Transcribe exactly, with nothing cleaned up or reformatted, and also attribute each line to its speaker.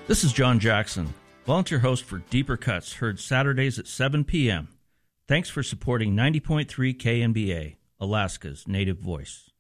Speaker 1: This is John Jackson, volunteer host for Deeper Cuts, heard Saturdays at seven p.m. Thanks for supporting ninety point three K N B A, Alaska's native voice.